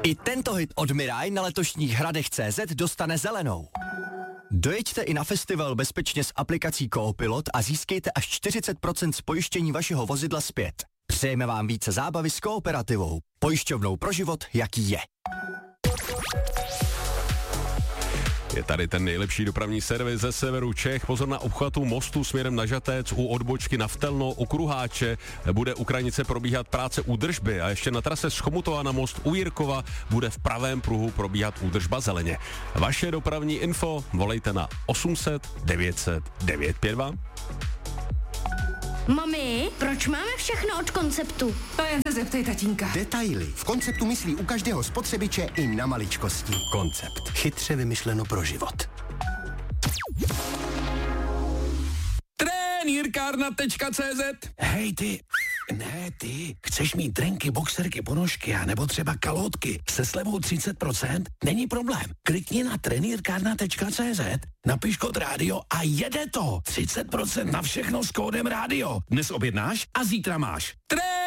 I tento hit od Mirai na letošních Hradech.cz dostane zelenou. Dojeďte i na festival bezpečně s aplikací Coopilot a získejte až 40% z pojištění vašeho vozidla zpět. Přejeme vám více zábavy s Kooperativou. Pojišťovnou pro život, jaký je. Je tady ten nejlepší dopravní servis ze severu Čech. Pozor na obchvatu mostu směrem na Žatec, u odbočky na Vtelno, u Kruháče bude u Krajnice probíhat práce údržby a ještě na trase z Chomutova na most u Jirkova bude v pravém pruhu probíhat údržba zeleně. Vaše dopravní info volejte na 800 900 952. Mami, proč máme všechno od Konceptu? To jen se zeptej tatínka. Detaily. V Konceptu myslí u každého spotřebiče i na maličkosti. Koncept. Chytře vymyšleno pro život. Trenýrkárna.cz. Hej ty, ne ty, chceš mít drenky, boxerky, ponožky a nebo třeba kalhotky se slevou 30%? Není problém. Klikni na trenýrkárna.cz, napiš kód rádio a jede to. 30% na všechno s kódem rádio. Dnes objednáš a zítra máš.